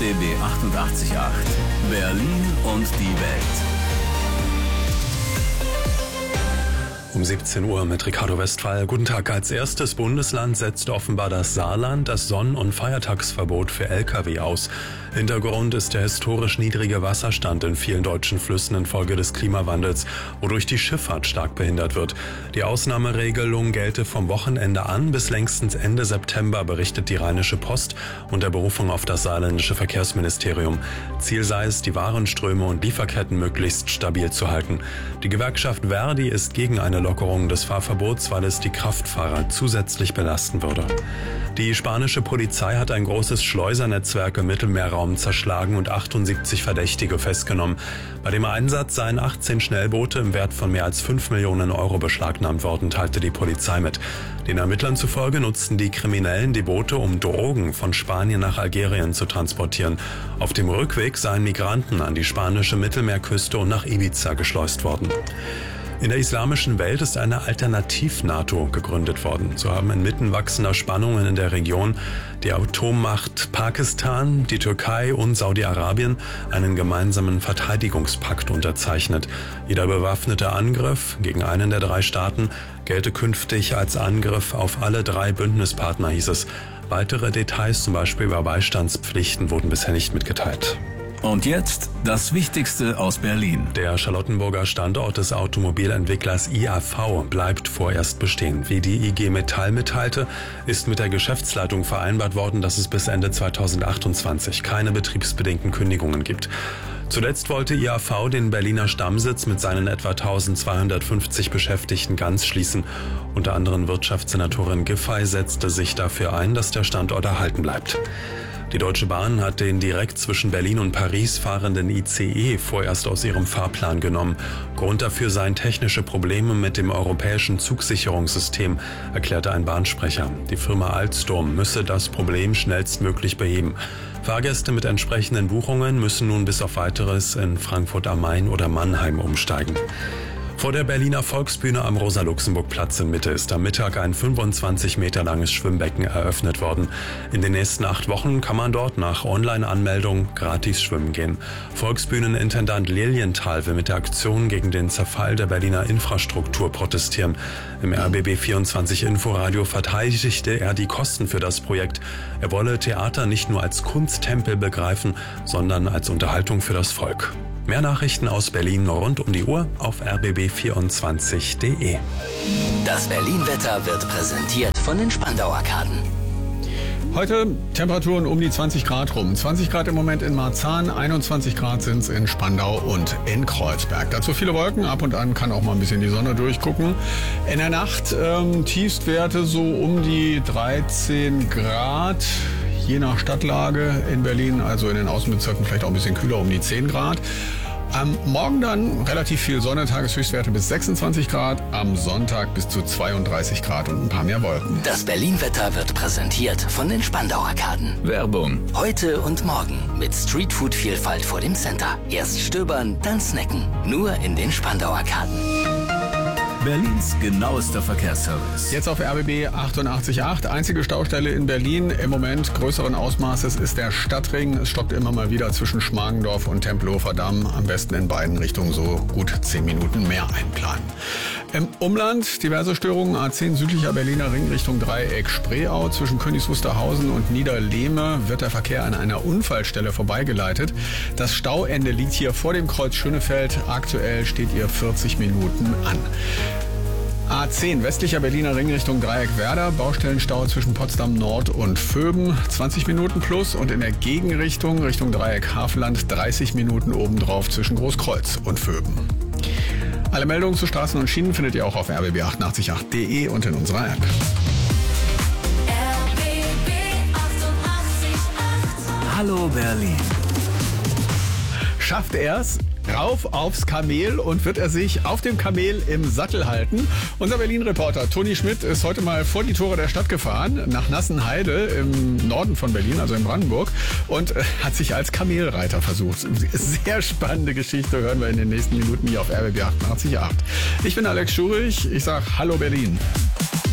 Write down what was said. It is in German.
RBB 88.8 Berlin und die Welt. Um 17 Uhr mit Ricardo Westphal. Guten Tag. Als erstes Bundesland setzt offenbar das Saarland das Sonn- und Feiertagsverbot für Lkw aus. Hintergrund ist der historisch niedrige Wasserstand in vielen deutschen Flüssen infolge des Klimawandels, wodurch die Schifffahrt stark behindert wird. Die Ausnahmeregelung gelte vom Wochenende an bis längstens Ende September, berichtet die Rheinische Post unter Berufung auf das saarländische Verkehrsministerium. Ziel sei es, die Warenströme und Lieferketten möglichst stabil zu halten. Die Gewerkschaft Verdi ist gegen eine Lockerung des Fahrverbots, weil es die Kraftfahrer zusätzlich belasten würde. Die spanische Polizei hat ein großes Schleusernetzwerk im Mittelmeerraum zerschlagen und 78 Verdächtige festgenommen. Bei dem Einsatz seien 18 Schnellboote im Wert von mehr als 5 Millionen Euro beschlagnahmt worden, teilte die Polizei mit. Den Ermittlern zufolge nutzten die Kriminellen die Boote, um Drogen von Spanien nach Algerien zu transportieren. Auf dem Rückweg seien Migranten an die spanische Mittelmeerküste und nach Ibiza geschleust worden. In der islamischen Welt ist eine Alternativ-NATO gegründet worden. So haben inmitten wachsender Spannungen in der Region die Atommacht Pakistan, die Türkei und Saudi-Arabien einen gemeinsamen Verteidigungspakt unterzeichnet. Jeder bewaffnete Angriff gegen einen der drei Staaten gelte künftig als Angriff auf alle drei Bündnispartner, hieß es. Weitere Details, zum Beispiel über Beistandspflichten, wurden bisher nicht mitgeteilt. Und jetzt das Wichtigste aus Berlin. Der Charlottenburger Standort des Automobilentwicklers IAV bleibt vorerst bestehen. Wie die IG Metall mitteilte, ist mit der Geschäftsleitung vereinbart worden, dass es bis Ende 2028 keine betriebsbedingten Kündigungen gibt. Zuletzt wollte IAV den Berliner Stammsitz mit seinen etwa 1250 Beschäftigten ganz schließen. Unter anderem Wirtschaftssenatorin Giffey setzte sich dafür ein, dass der Standort erhalten bleibt. Die Deutsche Bahn hat den direkt zwischen Berlin und Paris fahrenden ICE vorerst aus ihrem Fahrplan genommen. Grund dafür seien technische Probleme mit dem europäischen Zugsicherungssystem, erklärte ein Bahnsprecher. Die Firma Alstom müsse das Problem schnellstmöglich beheben. Fahrgäste mit entsprechenden Buchungen müssen nun bis auf Weiteres in Frankfurt am Main oder Mannheim umsteigen. Vor der Berliner Volksbühne am Rosa-Luxemburg-Platz in Mitte ist am Mittag ein 25 Meter langes Schwimmbecken eröffnet worden. In den nächsten 8 Wochen kann man dort nach Online-Anmeldung gratis schwimmen gehen. Volksbühnenintendant Lilienthal will mit der Aktion gegen den Zerfall der Berliner Infrastruktur protestieren. Im RBB 24 Inforadio verteidigte er die Kosten für das Projekt. Er wolle Theater nicht nur als Kunsttempel begreifen, sondern als Unterhaltung für das Volk. Mehr Nachrichten aus Berlin rund um die Uhr auf rbb24.de. Das Berlin-Wetter wird präsentiert von den Spandau-Arkaden. Heute Temperaturen um die 20 Grad rum. 20 Grad im Moment in Marzahn, 21 Grad sind es in Spandau und in Kreuzberg. Dazu viele Wolken, ab und an kann auch mal ein bisschen die Sonne durchgucken. In der Nacht Tiefstwerte so um die 13 Grad. Je nach Stadtlage in Berlin, also in den Außenbezirken vielleicht auch ein bisschen kühler, um die 10 Grad. Am Morgen dann relativ viel Sonne, Tageshöchstwerte bis 26 Grad, am Sonntag bis zu 32 Grad und ein paar mehr Wolken. Das Berlin-Wetter wird präsentiert von den Spandau-Arkaden. Werbung. Heute und morgen mit Streetfood-Vielfalt vor dem Center. Erst stöbern, dann snacken. Nur in den Spandau-Arkaden. Berlins genauester Verkehrsservice. Jetzt auf RBB 88.8. Einzige Staustelle in Berlin im Moment größeren Ausmaßes ist der Stadtring. Es stockt immer mal wieder zwischen Schmargendorf und Tempelhofer Damm. Am besten in beiden Richtungen so gut 10 Minuten mehr einplanen. Im Umland diverse Störungen. A10 südlicher Berliner Ring Richtung Dreieck Spreeau. Zwischen Königs Wusterhausen und Niederlehme wird der Verkehr an einer Unfallstelle vorbeigeleitet. Das Stauende liegt hier vor dem Kreuz Schönefeld. Aktuell steht ihr 40 Minuten an. A10 westlicher Berliner Ring Richtung Dreieck Werder, Baustellenstau zwischen Potsdam Nord und Vöben, 20 Minuten plus, und in der Gegenrichtung Richtung Dreieck Havelland 30 Minuten obendrauf zwischen Großkreuz und Vöben. Alle Meldungen zu Straßen und Schienen findet ihr auch auf rbb888.de und in unserer App. RBB 88.8. Hallo Berlin. Schafft er's? Rauf aufs Kamel und wird er sich auf dem Kamel im Sattel halten. Unser Berlin-Reporter Toni Schmidt ist heute mal vor die Tore der Stadt gefahren, nach Nassenheide im Norden von Berlin, also in Brandenburg, und hat sich als Kamelreiter versucht. Sehr spannende Geschichte hören wir in den nächsten Minuten hier auf RBB 88.8. Ich bin Alex Schurich, ich sage Hallo Berlin.